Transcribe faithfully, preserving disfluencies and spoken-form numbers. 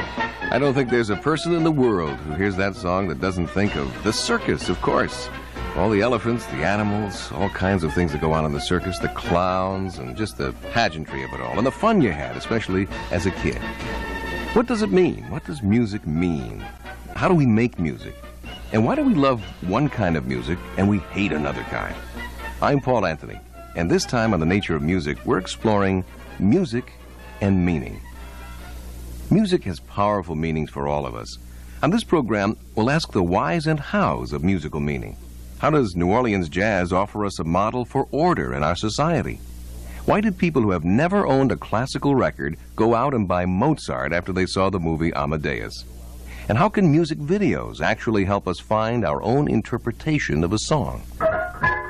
I don't think there's a person in the world who hears that song that doesn't think of the circus, of course. All the elephants, the animals, all kinds of things that go on in the circus, the clowns, and just the pageantry of it all, and the fun you had, especially as a kid. What does it mean? What does music mean? How do we make music? And why do we love one kind of music and we hate another kind? I'm Paul Anthony, and this time on The Nature of Music, we're exploring music and meaning. Music has powerful meanings for all of us. On this program, we'll ask the whys and hows of musical meaning. How does New Orleans jazz offer us a model for order in our society? Why did people who have never owned a classical record go out and buy Mozart after they saw the movie Amadeus? And how can music videos actually help us find our own interpretation of a song?